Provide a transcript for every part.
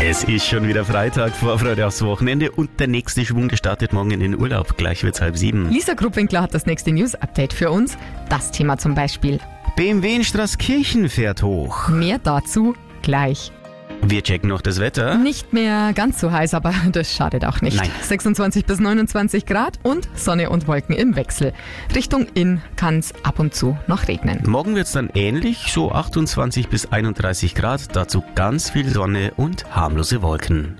Es ist schon wieder Freitag, Vorfreude aufs Wochenende und der nächste Schwung startet morgen in den Urlaub. Gleich wird's 6:30. Lisa Gruppwinkler hat das nächste News-Update für uns. Das Thema zum Beispiel. BMW in Straßkirchen fährt hoch. Mehr dazu gleich. Wir checken noch das Wetter. Nicht mehr ganz so heiß, aber das schadet auch nicht. Nein. 26 bis 29 Grad und Sonne und Wolken im Wechsel. Richtung Inn kann es ab und zu noch regnen. Morgen wird's dann ähnlich, so 28 bis 31 Grad. Dazu ganz viel Sonne und harmlose Wolken.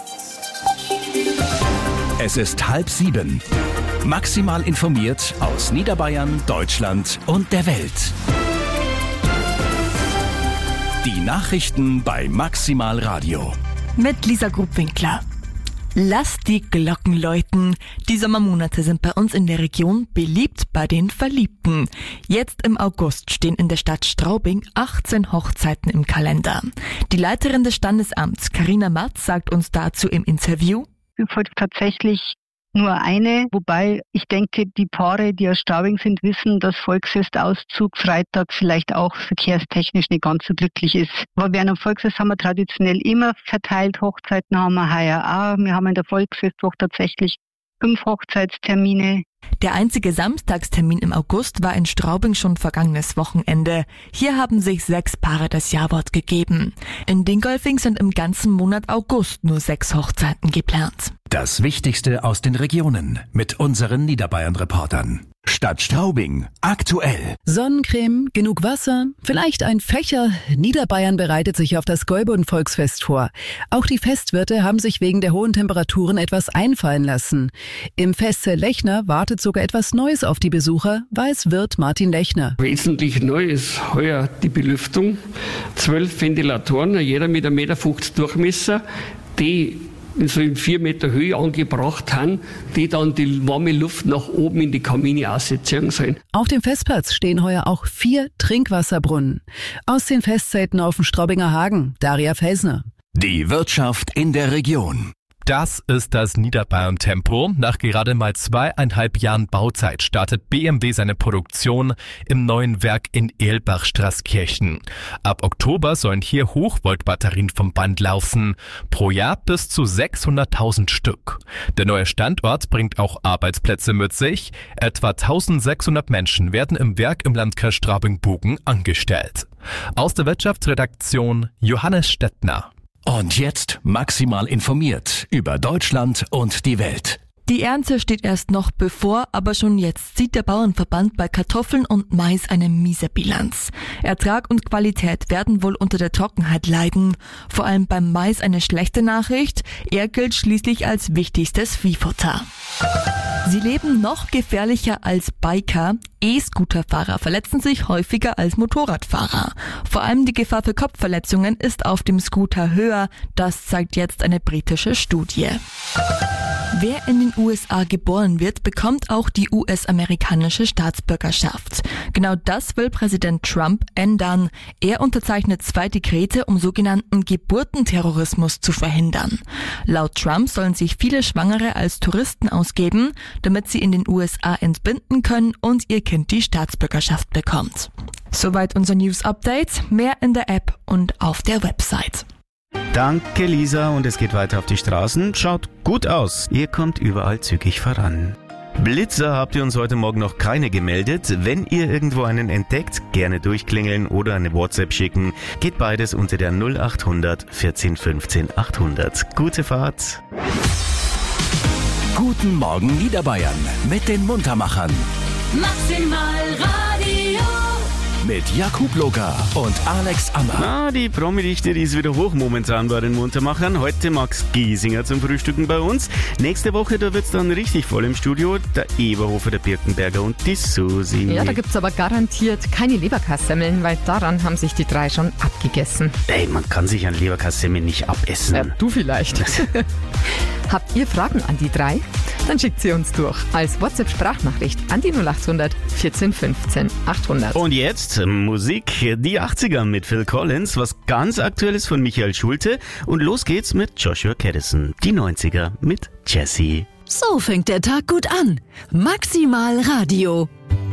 Es ist 6:30. Maximal informiert aus Niederbayern, Deutschland und der Welt. Die Nachrichten bei Maximal Radio. Mit Lisa Gruppwinkler. Lasst die Glocken läuten. Die Sommermonate sind bei uns in der Region beliebt bei den Verliebten. Jetzt im August stehen in der Stadt Straubing 18 Hochzeiten im Kalender. Die Leiterin des Standesamts, Carina Matz, sagt uns dazu im Interview: Es folgt tatsächlich nur eine, wobei ich denke, die Paare, die aus Straubing sind, wissen, dass Volksfestauszug Freitag vielleicht auch verkehrstechnisch nicht ganz so glücklich ist. Aber während dem Volksfest haben wir traditionell immer verteilt, Hochzeiten haben wir heuer auch. Wir haben in der Volksfestwoche tatsächlich 5 Hochzeitstermine. Der einzige Samstagstermin im August war in Straubing schon vergangenes Wochenende. Hier haben sich 6 Paare das Jawort gegeben. In Dingolfing sind im ganzen Monat August nur 6 Hochzeiten geplant. Das Wichtigste aus den Regionen mit unseren Niederbayern-Reportern. Stadt Straubing, aktuell. Sonnencreme, genug Wasser, vielleicht ein Fächer. Niederbayern bereitet sich auf das Gäubund-Volksfest vor. Auch die Festwirte haben sich wegen der hohen Temperaturen etwas einfallen lassen. Im Festzelt Lechner wartet sogar etwas Neues auf die Besucher, weiß Wirt Martin Lechner. Wesentlich neu ist heuer die Belüftung. 12 Ventilatoren, jeder mit 1,50 Meter Durchmesser, die so in 4 Meter Höhe angebracht haben, die dann die warme Luft nach oben in die Kamine ausziehen sollen. Auf dem Festplatz stehen heuer auch 4 Trinkwasserbrunnen. Aus den Festzelten auf dem Straubinger Hagen, Daria Felsner. Die Wirtschaft in der Region. Das ist das Niederbayern-Tempo. Nach gerade mal 2,5 Jahren Bauzeit startet BMW seine Produktion im neuen Werk in Erlbach-Straßkirchen. Ab Oktober sollen hier Hochvoltbatterien vom Band laufen. Pro Jahr bis zu 600.000 Stück. Der neue Standort bringt auch Arbeitsplätze mit sich. Etwa 1.600 Menschen werden im Werk im Landkreis Straubing-Bogen angestellt. Aus der Wirtschaftsredaktion Johannes Stettner. Und jetzt maximal informiert über Deutschland und die Welt. Die Ernte steht erst noch bevor, aber schon jetzt zieht der Bauernverband bei Kartoffeln und Mais eine miese Bilanz. Ertrag und Qualität werden wohl unter der Trockenheit leiden. Vor allem beim Mais eine schlechte Nachricht. Er gilt schließlich als wichtigstes Viehfutter. Sie leben noch gefährlicher als Biker. E-Scooterfahrer verletzen sich häufiger als Motorradfahrer. Vor allem die Gefahr für Kopfverletzungen ist auf dem Scooter höher. Das zeigt jetzt eine britische Studie. Wer in den USA geboren wird, bekommt auch die US-amerikanische Staatsbürgerschaft. Genau das will Präsident Trump ändern. Er unterzeichnet 2 Dekrete, um sogenannten Geburtenterrorismus zu verhindern. Laut Trump sollen sich viele Schwangere als Touristen ausgeben, damit sie in den USA entbinden können und ihr Kind die Staatsbürgerschaft bekommt. Soweit unser News-Update. Mehr in der App und auf der Website. Danke, Lisa. Und es geht weiter auf die Straßen. Schaut gut aus. Ihr kommt überall zügig voran. Blitzer habt ihr uns heute Morgen noch keine gemeldet. Wenn ihr irgendwo einen entdeckt, gerne durchklingeln oder eine WhatsApp schicken. Geht beides unter der 0800 14 15 800. Gute Fahrt. Guten Morgen Niederbayern mit den Muntermachern. Maximal Radio. Mit Jakub Locker und Alex Ammer. Die Promi-Dichte, die ist wieder hoch momentan bei den Muntermachern. Heute Max Giesinger zum Frühstücken bei uns. Nächste Woche, da wird's dann richtig voll im Studio. Der Eberhofer, der Birkenberger und die Susi. Ja, da gibt's aber garantiert keine Leberkassemmeln, weil daran haben sich die 3 schon abgegessen. Ey, man kann sich an Leberkassemmel nicht abessen. Ja, du vielleicht. Habt ihr Fragen an die 3? Dann schickt sie uns durch als WhatsApp-Sprachnachricht an die 0800 14 15 800. Und jetzt Musik, die 80er mit Phil Collins, was ganz Aktuelles von Michael Schulte. Und los geht's mit Joshua Caddison, die 90er mit Jessie. So fängt der Tag gut an. Maximal Radio.